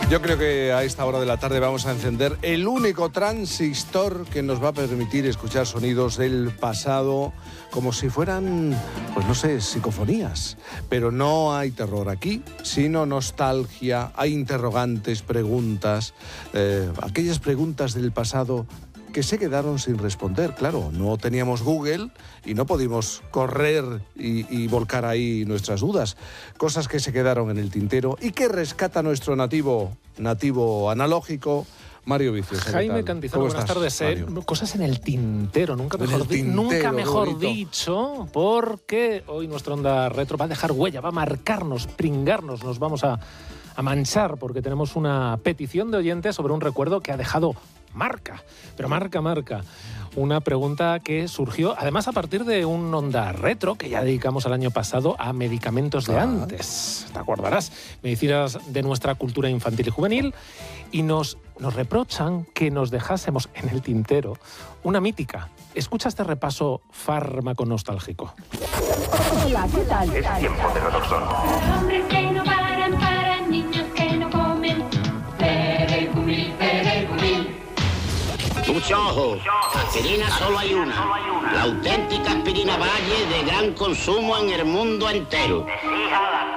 Yo creo que a esta hora de la tarde vamos a encender el único transistor que nos va a permitir escuchar sonidos del pasado como si fueran, pues no sé, psicofonías. Pero no hay terror aquí, sino nostalgia, hay interrogantes, preguntas, aquellas preguntas del pasado que se quedaron sin responder. Claro, no teníamos Google y no pudimos correr y volcar ahí nuestras dudas. Cosas que se quedaron en el tintero y que rescata nuestro nativo analógico, Mario Vicios. Jaime Cantizano, buenas tardes. Cosas en el tintero, nunca mejor dicho, porque hoy nuestra onda retro va a dejar huella, va a marcarnos, pringarnos, nos vamos a manchar, porque tenemos una petición de oyentes sobre un recuerdo que ha dejado marca, pero marca. Una pregunta que surgió, además, a partir de un onda retro que ya dedicamos el año pasado a medicamentos de antes. ¿Te acordarás? Medicinas de nuestra cultura infantil y juvenil. Y nos reprochan que nos dejásemos en el tintero una mítica. Escucha este repaso fármaco nostálgico. Hola, ¿qué tal? Es tiempo de Redoxon. Para hombres que no paran, para niños que no comen. Perejumil. Mucho ojo, aspirina solo hay una. La auténtica aspirina Valle de gran consumo en el mundo entero.